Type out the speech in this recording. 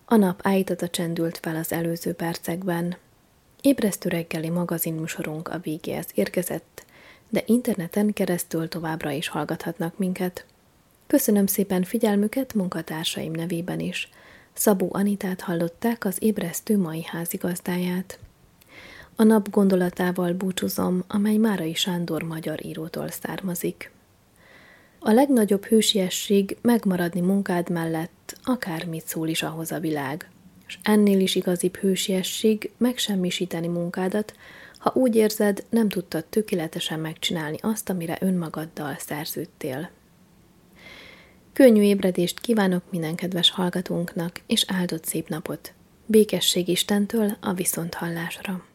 A nap ájtata csendült fel az előző percekben. Ébresztő reggeli magazinműsorunk a végéhez érkezett, de interneten keresztül továbbra is hallgathatnak minket. Köszönöm szépen figyelmüket munkatársaim nevében is. Szabó Anitát hallották, az ébresztő mai házigazdáját. A nap gondolatával búcsúzom, amely Márai Sándor magyar írótól származik. A legnagyobb hősiesség megmaradni munkád mellett, akármit szól is ahhoz a világ. És ennél is igazibb hősiesség megsemmisíteni munkádat, ha úgy érzed, nem tudtad tökéletesen megcsinálni azt, amire önmagaddal szerződtél. Könnyű ébredést kívánok minden kedves hallgatónknak, és áldott szép napot. Békesség Istentől a viszonthallásra.